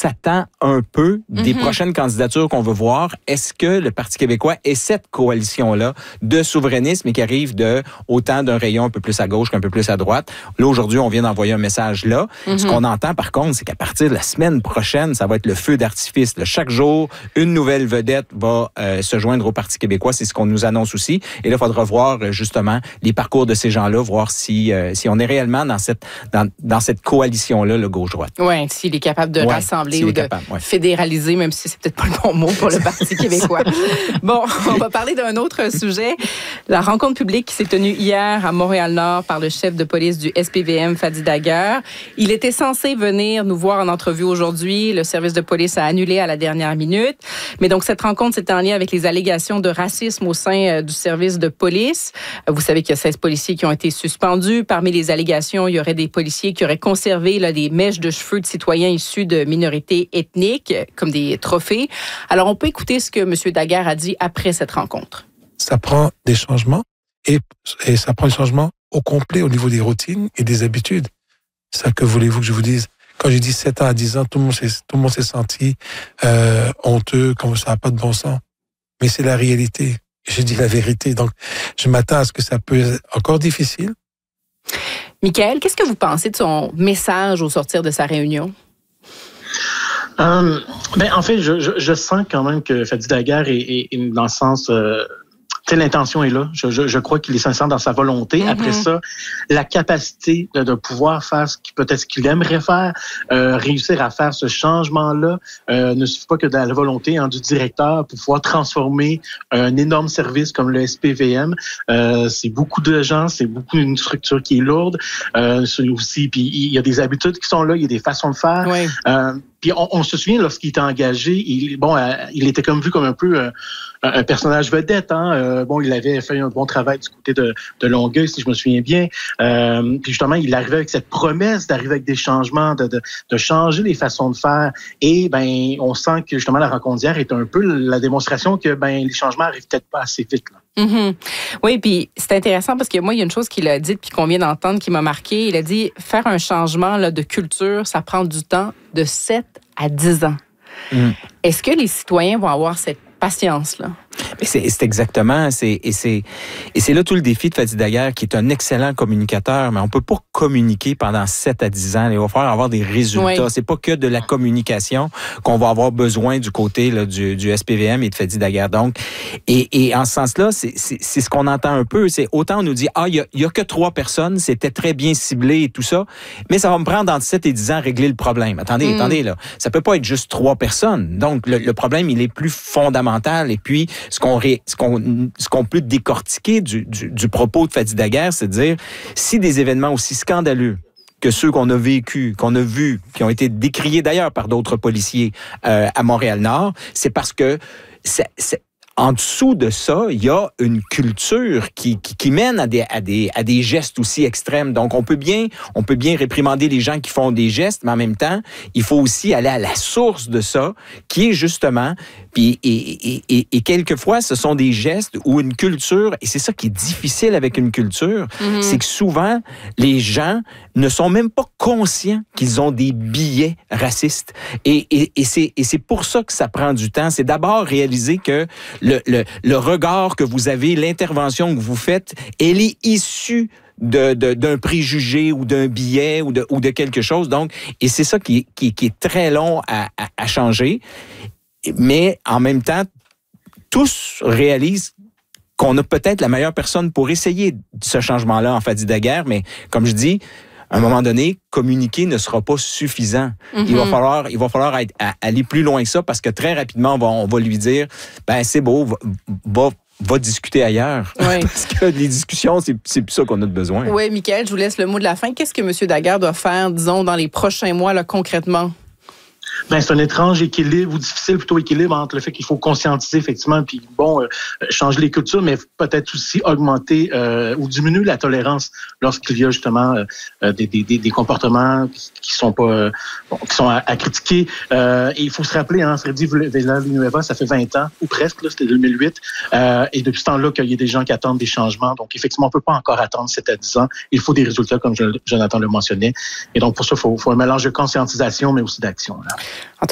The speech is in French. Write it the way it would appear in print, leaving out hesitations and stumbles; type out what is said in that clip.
s'attend un peu des prochaines candidatures qu'on veut voir. Est-ce que le Parti québécois est cette coalition-là de souverainisme et qui arrive de autant d'un rayon un peu plus à gauche qu'un peu plus à droite? Là, aujourd'hui, on vient d'envoyer un message là. Ce qu'on entend, par contre, c'est qu'à partir de la semaine prochaine, ça va être le feu d'artifice. Là, chaque jour, une nouvelle vedette va se joindre au Parti québécois. C'est ce qu'on nous annonce aussi. Et là, il faudra voir justement les parcours de ces gens-là, voir si on est réellement dans cette coalition-là, le gauche-droite. Oui, s'il est capable de rassembler ou de fédéraliser, même si c'est peut-être pas le bon mot pour le Parti québécois. Bon, on va parler d'un autre sujet. La rencontre publique qui s'est tenue hier à Montréal-Nord par le chef de police du SPVM, Fadi Daguerre. Il était censé venir nous voir en entrevue aujourd'hui. Le service de police a annulé à la dernière minute. Mais donc, cette rencontre, c'était en lien avec les allégations de racisme au sein du service de police. Vous savez qu'il y a 16 policiers qui ont été suspendus. Parmi les allégations, il y aurait des policiers qui auraient conservé des mèches de cheveux de citoyens issus de minorités ethniques comme des trophées. Alors, on peut écouter ce que M. Daguerre a dit après cette rencontre. Ça prend des changements et ça prend des changements au complet au niveau des routines et des habitudes. Ça, que voulez-vous que je vous dise? Quand j'ai dit 7 ans à 10 ans, tout le monde s'est senti honteux, comme ça n'a pas de bon sens. Mais c'est la réalité. Je dis la vérité. Donc, je m'attends à ce que ça peut être encore difficile. Michael, qu'est-ce que vous pensez de son message au sortir de sa réunion? En fait, je sens quand même que Fadi Daguerre est dans le sens... l'intention est là. Je crois qu'il est sincère dans sa volonté. Après ça, la capacité de pouvoir faire ce qu'il aimerait faire, réussir à faire ce changement-là, ne suffit pas que de la volonté du directeur pour pouvoir transformer un énorme service comme le SPVM. C'est beaucoup de gens, c'est beaucoup une structure qui est lourde. Aussi, puis il y a des habitudes qui sont là, il y a des façons de faire. Oui. Puis on se souvient, lorsqu'il était engagé, il était comme vu comme un peu un personnage vedette. Il avait fait un bon travail du côté de Longueuil, si je me souviens bien. Puis justement, il arrivait avec cette promesse d'arriver avec des changements, de changer les façons de faire. Et on sent que justement la rencontre d'hier est un peu la démonstration que les changements arrivent peut-être pas assez vite, là. Oui, puis c'est intéressant parce que moi, il y a une chose qu'il a dite puis qu'on vient d'entendre qui m'a marqué. Il a dit faire un changement de culture, ça prend du temps de 7 à 10 ans. Est-ce que les citoyens vont avoir cette patience-là? Mais c'est exactement, c'est là tout le défi de Fadi Daguerre, qui est un excellent communicateur, mais on peut pas communiquer pendant 7 à 10 ans. Il va falloir avoir des résultats. Oui. C'est pas que de la communication qu'on va avoir besoin du côté du SPVM et de Fadi Daguerre. Donc, et en ce sens-là, c'est ce qu'on entend un peu. C'est autant on nous dit, il y a que 3 personnes, c'était très bien ciblé et tout ça, mais ça va me prendre entre 7 et 10 ans à régler le problème. Attendez, là. Ça peut pas être juste 3 personnes. Donc, le problème, il est plus fondamental. Et puis, ce qu'on peut décortiquer du propos de Fadi Daguerre, c'est de dire, si des événements aussi scandaleux que ceux qu'on a vécus, qu'on a vus, qui ont été décriés d'ailleurs par d'autres policiers à Montréal-Nord, c'est parce que en dessous de ça, il y a une culture qui mène à des gestes aussi extrêmes. Donc, on peut bien réprimander les gens qui font des gestes, mais en même temps, il faut aussi aller à la source de ça, qui est justement, et quelquefois, ce sont des gestes ou une culture, et c'est ça qui est difficile avec une culture, c'est que souvent, les gens ne sont même pas conscients qu'ils ont des biais racistes. Et c'est pour ça que ça prend du temps. C'est d'abord réaliser que le regard que vous avez, l'intervention que vous faites, elle est issue d'un préjugé ou d'un biais ou de quelque chose. Donc, et c'est ça qui est très long à changer. Mais en même temps, tous réalisent qu'on a peut-être la meilleure personne pour essayer ce changement-là en Fadi Daguerre. Mais comme je dis, à un moment donné, communiquer ne sera pas suffisant. Il va falloir aller plus loin que ça parce que très rapidement, on va lui dire, c'est beau, va discuter ailleurs. Oui. Parce que les discussions, c'est plus ça qu'on a de besoin. Oui, Michael, je vous laisse le mot de la fin. Qu'est-ce que M. Daguerre doit faire, disons, dans les prochains mois, là, concrètement? C'est un étrange équilibre, ou difficile plutôt équilibre entre le fait qu'il faut conscientiser effectivement, puis changer les cultures, mais peut-être aussi augmenter ou diminuer la tolérance lorsqu'il y a justement des comportements qui sont pas qui sont à critiquer. Et il faut se rappeler, Freddy Villanueva, ça fait 20 ans ou presque, là, c'était 2008, et depuis ce temps-là qu'il y a des gens qui attendent des changements. Donc effectivement, on peut pas encore attendre 7 à 10 ans. Il faut des résultats, comme Jonathan le mentionnait. Et donc pour ça, il faut un mélange de conscientisation, mais aussi d'action. Là. En tout